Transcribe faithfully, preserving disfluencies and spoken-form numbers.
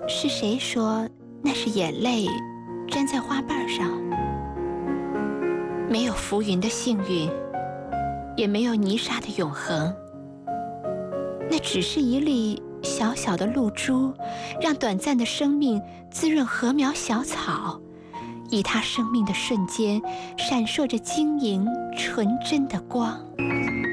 是谁说那是眼泪粘在花瓣上？没有浮云的幸运，也没有泥沙的永恒，那只是一粒小小的露珠，让短暂的生命滋润禾苗小草，以它生命的瞬间闪烁着晶莹纯真的光。